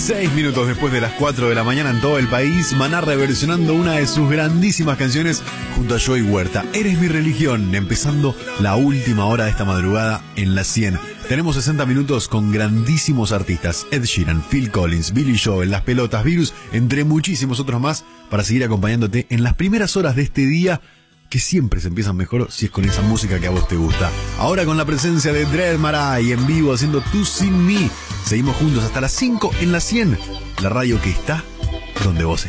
6 minutos después de las 4 de la mañana en todo el país, Maná reversionando una de sus grandísimas canciones junto a Joey Huerta. Eres mi religión, empezando la última hora de esta madrugada en la 100. Tenemos 60 minutos con grandísimos artistas: Ed Sheeran, Phil Collins, Billy Joel, Las Pelotas, Virus, entre muchísimos otros más, para seguir acompañándote en las primeras horas de este día, que siempre se empiezan mejor si es con esa música que a vos te gusta. Ahora con la presencia de Dread Marai en vivo haciendo Tú Sin Mí. Seguimos juntos hasta las 5 en la 100, la radio que está donde vos estás.